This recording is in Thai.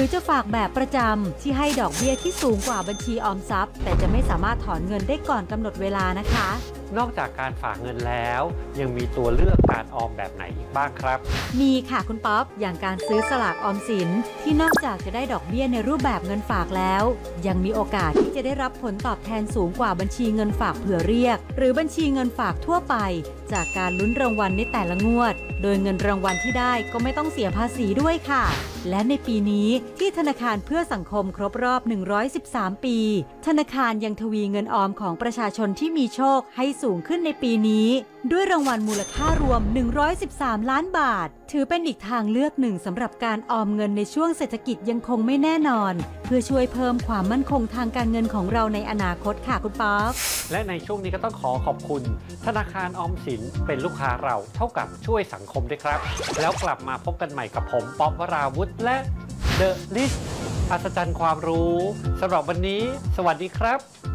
รือจะฝากแบบประจำที่ให้ดอกเบี้ยที่สูงกว่าบัญชีออมทรัพย์แต่จะไม่สามารถถอนเงินได้ก่อนกำหนดเวลานะคะนอกจากการฝากเงินแล้วยังมีตัวเลือกการออมแบบไหนอีกบ้างครับมีค่ะคุณป๊อปอย่างการซื้อสลากออมสินที่นอกจากจะได้ดอกเบี้ยในรูปแบบเงินฝากแล้วยังมีโอกาสที่จะได้รับผลตอบแทนสูงกว่าบัญชีเงินฝากเผื่อเรียกหรือบัญชีเงินฝากทั่วไปจากการลุ้นรางวัลในแต่ละงวดโดยเงินรางวัลที่ได้ก็ไม่ต้องเสียภาษีด้วยค่ะและในปีนี้ที่ธนาคารเพื่อสังคมครบรอบ113ปีธนาคารยังทวีเงินออมของประชาชนที่มีโชคให้สูงขึ้นในปีนี้ด้วยรางวัลมูลค่ารวม113ล้านบาทถือเป็นอีกทางเลือกหนึ่งสำหรับการออมเงินในช่วงเศรษฐกิจยังคงไม่แน่นอนเพื่อช่วยเพิ่มความมั่นคงทางการเงินของเราในอนาคตค่ะคุณป๊อปและในช่วงนี้ก็ต้องขอบคุณธนาคารออมสินเป็นลูกค้าเราเท่ากับช่วยสังคมด้วยครับแล้วกลับมาพบกันใหม่กับผมป๊อปวราวุธและ The List อัศจรรย์ความรู้สำหรับวันนี้สวัสดีครับ